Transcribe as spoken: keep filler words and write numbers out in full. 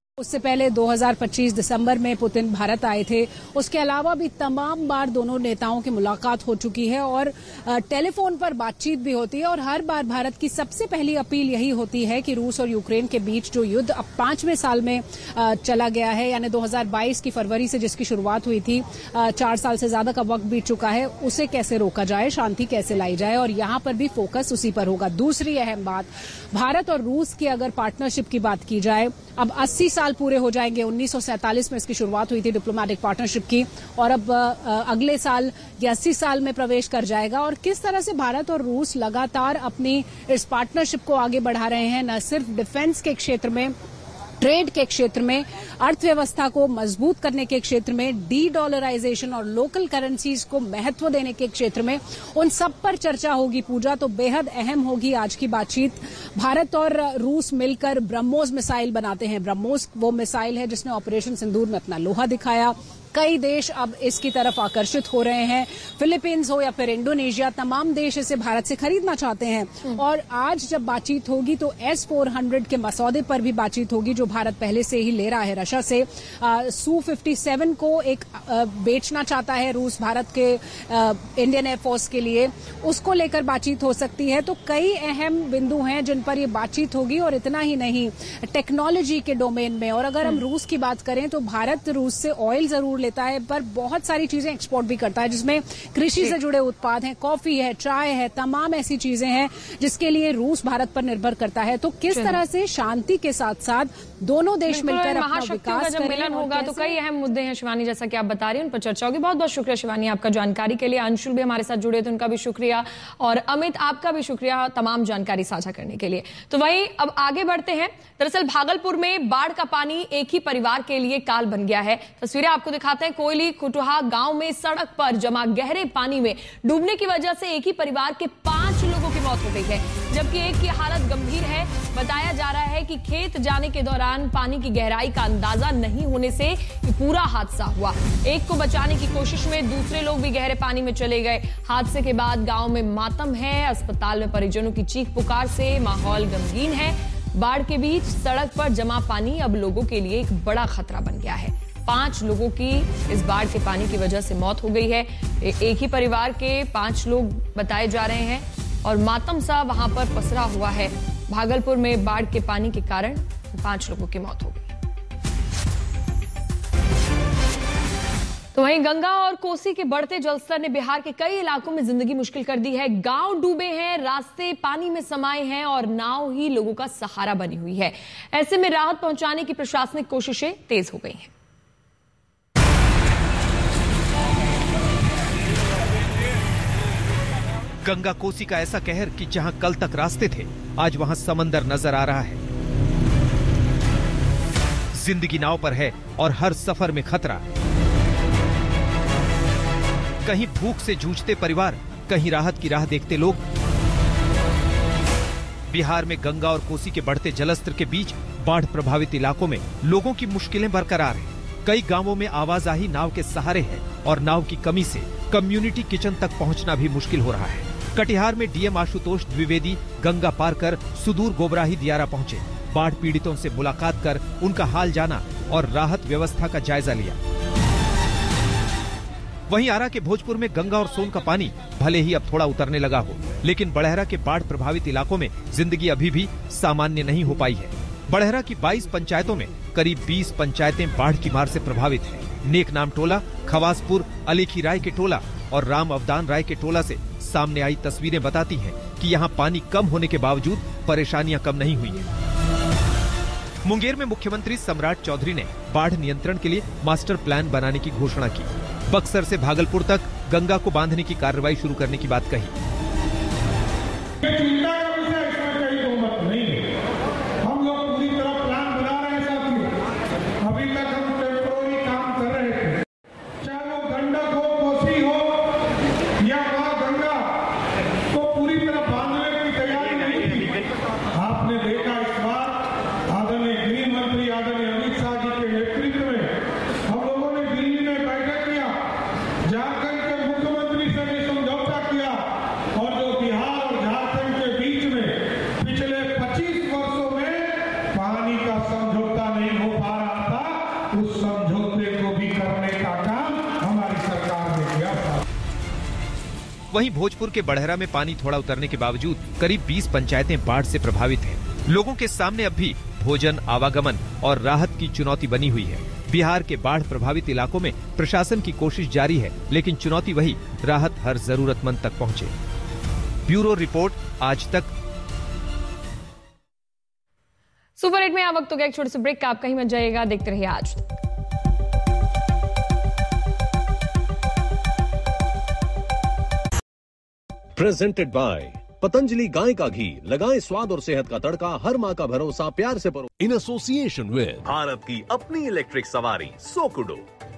उससे पहले दो हज़ार पच्चीस दिसंबर में पुतिन भारत आए थे। उसके अलावा भी तमाम बार दोनों नेताओं की मुलाकात हो चुकी है और टेलीफोन पर बातचीत भी होती है और हर बार भारत की सबसे पहली अपील यही होती है कि रूस और यूक्रेन के बीच जो युद्ध अब पांचवें साल में चला गया है, यानी दो हज़ार बाईस की फरवरी से जिसकी शुरुआत हुई थी, चार साल से ज्यादा का वक्त बीत चुका है, उसे कैसे रोका जाए, शांति कैसे लाई जाए और यहां पर भी फोकस उसी पर होगा। दूसरी अहम बात, भारत और रूस की अगर पार्टनरशिप की बात की जाए, अब अस्सी साल पूरे हो जाएंगे। उन्नीस सौ सैंतालीस में इसकी शुरुआत हुई थी डिप्लोमेटिक पार्टनरशिप की और अब अगले साल ये अस्सी साल में प्रवेश कर जाएगा। और किस तरह से भारत और रूस लगातार अपनी इस पार्टनरशिप को आगे बढ़ा रहे हैं, न सिर्फ डिफेंस के क्षेत्र में, ट्रेड के क्षेत्र में, अर्थव्यवस्था को मजबूत करने के क्षेत्र में, डी डॉलराइजेशन और लोकल करेंसीज को महत्व देने के क्षेत्र में, उन सब पर चर्चा होगी। पूजा तो बेहद अहम होगी आज की बातचीत। भारत और रूस मिलकर ब्रह्मोस मिसाइल बनाते हैं। ब्रह्मोस वो मिसाइल है जिसने ऑपरेशन सिंदूर में अपना लोहा दिखाया। कई देश अब इसकी तरफ आकर्षित हो रहे हैं। फिलीपींस हो या फिर इंडोनेशिया, तमाम देश इसे भारत से खरीदना चाहते हैं। और आज जब बातचीत होगी तो एस फोर हंड्रेड के मसौदे पर भी बातचीत होगी जो भारत पहले से ही ले रहा है रशिया से। सू फिफ्टी सेवन को एक आ, बेचना चाहता है रूस भारत के आ, इंडियन एयरफोर्स के लिए, उसको लेकर बातचीत हो सकती है। तो कई अहम बिंदु हैं जिन पर ये बातचीत होगी और इतना ही नहीं, टेक्नोलॉजी के डोमेन में। और अगर हम रूस की बात करें तो भारत रूस से ऑयल जरूर लेता है पर बहुत सारी चीजें एक्सपोर्ट भी करता है, जिसमें कृषि से जुड़े उत्पाद हैं, कॉफी है, चाय है, तमाम ऐसी चीजें हैं जिसके लिए रूस भारत पर निर्भर करता है। तो किस तरह से शांति के साथ साथ दोनों देश मिलकर अपना विकास जब मिलन होगा तो कई अहम मुद्दे हैं शिवानी, जैसा कि आप बता रही हैं, उन पर चर्चा होगी। बहुत बहुत शुक्रिया शिवानी आपका जानकारी के लिए। अंशुल भी हमारे साथ जुड़े थे, उनका भी शुक्रिया, और अमित आपका भी शुक्रिया तमाम जानकारी साझा करने के लिए। तो वही अब आगे बढ़ते हैं। दरअसल भागलपुर में बाढ़ का पानी एक ही परिवार के लिए काल बन गया है। तस्वीरें आपको दिखाते हैं। कोयली कुटुहा गांव में सड़क पर जमा गहरे पानी में डूबने की वजह से एक ही परिवार के पांच लोगों की मौत हो गई है, जबकि एक की हालत गंभीर है। बताया जा रहा है कि खेत जाने के दौरान पानी की गहराई का अंदाजा नहीं होने से पूरा हादसा हुआ। एक को बचाने की कोशिश में दूसरे लोग भी गहरे पानी में चले गए। हादसे के बाद गांव में मातम है। अस्पताल में परिजनों की चीख पुकार से माहौल गमगीन है। बाढ़ के बीच सड़क पर जमा पानी अब लोगों के लिए एक बड़ा खतरा बन गया है। पांच लोगों की इस बाढ़ के पानी की वजह से मौत हो गई है। एक ही परिवार के पांच लोग बताए जा रहे हैं और मातम सा वहां पर पसरा हुआ है। भागलपुर में बाढ़ के पानी के कारण पांच लोगों की मौत हो गई। तो वहीं गंगा और कोसी के बढ़ते जलस्तर ने बिहार के कई इलाकों में जिंदगी मुश्किल कर दी है। गांव डूबे हैं, रास्ते पानी में समाये हैं और नाव ही लोगों का सहारा बनी हुई है। ऐसे में राहत पहुंचाने की प्रशासनिक कोशिशें तेज हो गई हैं। गंगा कोसी का ऐसा कहर कि जहां कल तक रास्ते थे, आज वहां समंदर नजर आ रहा है। जिंदगी नाव पर है और हर सफर में खतरा। कहीं भूख से जूझते परिवार, कहीं राहत की राह देखते लोग। बिहार में गंगा और कोसी के बढ़ते जलस्तर के बीच बाढ़ प्रभावित इलाकों में लोगों की मुश्किलें बरकरार हैं। कई गांवों में आवाजाही नाव के सहारे है और नाव की कमी से कम्युनिटी किचन तक पहुंचना भी मुश्किल हो रहा है। कटिहार में डीएम आशुतोष द्विवेदी गंगा पार कर सुदूर गोबराही दियारा पहुंचे। बाढ़ पीड़ितों से मुलाकात कर उनका हाल जाना और राहत व्यवस्था का जायजा लिया। वहीं आरा के भोजपुर में गंगा और सोन का पानी भले ही अब थोड़ा उतरने लगा हो, लेकिन बड़हरा के बाढ़ प्रभावित इलाकों में जिंदगी अभी भी सामान्य नहीं हो पाई है। बड़हरा की बाईस पंचायतों में करीब बीस पंचायतें बाढ़ की मार से प्रभावित हैं। नेक नाम टोला, खवासपुर, अलेखी राय के टोला और राम अवदान राय के टोला से सामने आई तस्वीरें बताती हैं कि यहाँ पानी कम होने के बावजूद परेशानियां कम नहीं हुई है। मुंगेर में मुख्यमंत्री सम्राट चौधरी ने बाढ़ नियंत्रण के लिए मास्टर प्लान बनाने की घोषणा की। बक्सर से भागलपुर तक गंगा को बांधने की कार्रवाई शुरू करने की बात कही। झारखंड के मुख्यमंत्री से भी समझौता किया और जो बिहार और झारखंड के बीच वहीं भोजपुर के बड़हरा में पानी थोड़ा उतरने के बावजूद करीब बीस पंचायतें बाढ़ से प्रभावित हैं। लोगों के सामने अब भी भोजन, आवागमन और राहत की चुनौती बनी हुई है। बिहार के बाढ़ प्रभावित इलाकों में प्रशासन की कोशिश जारी है, लेकिन चुनौती वही, राहत हर जरूरतमंद तक पहुंचे। ब्यूरो रिपोर्ट, आज तक। सुपर हिट में आ वक्त हो गया एक छोटे से ब्रेक का, आप कहीं मत जाइएगा, देखते रहिए आज तक। प्रेजेंटेड बाय पतंजलि गाय का घी, लगाएं स्वाद और सेहत का तड़का, हर माँ का भरोसा, प्यार से परो। इन एसोसिएशन विद भारत की अपनी इलेक्ट्रिक सवारी सोकुडो।